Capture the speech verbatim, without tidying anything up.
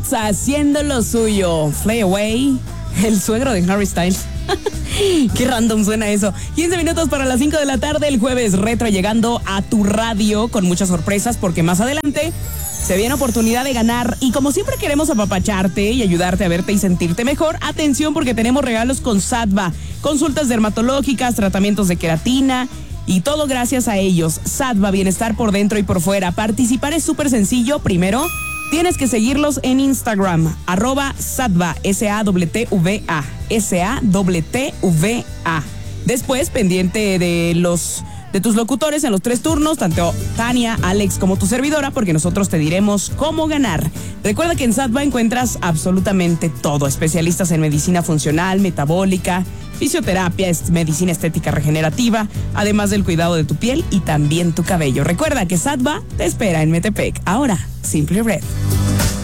haciendo lo suyo. Fly Away, el suegro de Harry Styles. Qué random suena eso. quince minutos para las cinco de la tarde, el jueves retro llegando a tu radio con muchas sorpresas porque más adelante se viene oportunidad de ganar y como siempre queremos apapacharte y ayudarte a verte y sentirte mejor. Atención porque tenemos regalos con Sadva, consultas dermatológicas, tratamientos de queratina y todo gracias a ellos. Sadva, bienestar por dentro y por fuera. Participar es súper sencillo. Primero, tienes que seguirlos en Instagram, arroba Sadva, S A T T V A, S A T T V A. Después, pendiente de los de tus locutores en los tres turnos, tanto Tania, Alex como tu servidora, porque nosotros te diremos cómo ganar. Recuerda que en Sadva encuentras absolutamente todo, especialistas en medicina funcional, metabólica, fisioterapia, medicina estética regenerativa, además del cuidado de tu piel y también tu cabello. Recuerda que Sadva te espera en Metepec. Ahora, Simply Red.